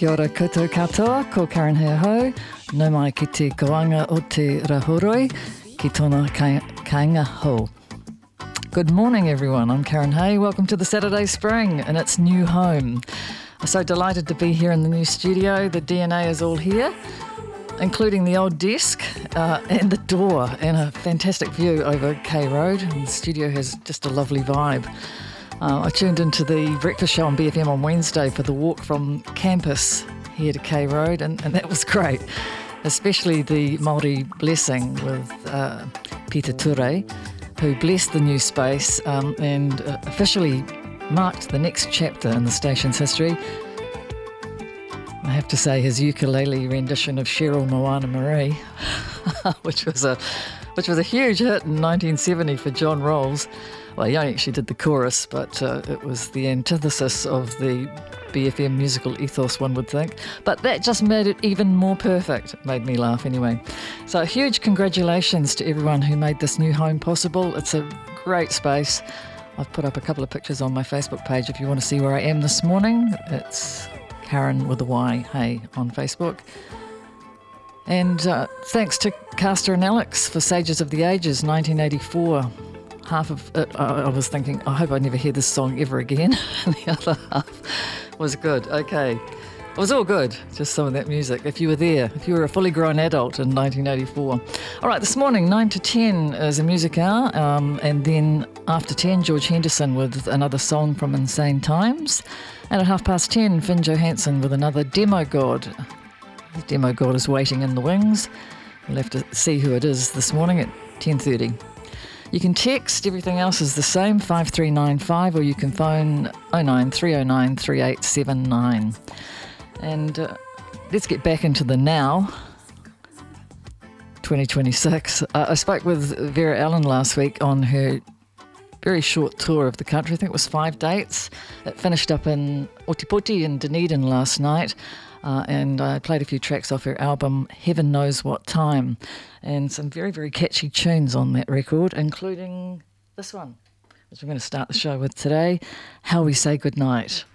Kia ora koutou katoa, ko Karen hea hau, no mai ki te koanga o te Rahoroi, ki tōna kāinga hou. Good morning everyone, I'm Karen Hay. Welcome to the Saturday Spring and its new home. I'm so delighted to be here in the new studio. The DNA is all here, including the old desk and the door and a fantastic view over K Road. And the studio has just a lovely vibe. I tuned into the breakfast show on BFM on Wednesday for the walk from campus here to K Road, and that was great, especially the Māori blessing with Peter Ture, who blessed the new space and officially marked the next chapter in the station's history. I have to say his ukulele rendition of Cheryl Moana Marie, which was a huge hit in 1970 for John Rolls. Well, he only actually did the chorus, but it was the antithesis of the BFM musical ethos, one would think. But that just made it even more perfect. It made me laugh anyway. So huge congratulations to everyone who made this new home possible. It's a great space. I've put up a couple of pictures on my Facebook page if you want to see where I am this morning. It's Karen with a Y, Hey, on Facebook. And thanks to Castor and Alex for Sages of the Ages, 1984. Half of it, I was thinking, I hope I never hear this song ever again. And the other half was good. Okay. It was all good, just some of that music. If you were there, if you were a fully grown adult in 1984. All right, this morning, 9 to 10 is a music hour. And then after 10, George Henderson with another song from Insane Times. And at 10:30, Finn Johansson with another Demo God. The Demo God is waiting in the wings. We'll have to see who it is this morning at 10:30. You can text, everything else is the same, 5395, or you can phone 09309 3879. And let's get back into the now, 2026. I spoke with Vera Allen last week on her very short tour of the country. I think it was 5 dates. It finished up in Otipoti and Dunedin last night. And I played a few tracks off her album Heaven Knows What Time, and some very, very catchy tunes on that record, including this one, which I'm going to start the show with today, How We Say Goodnight.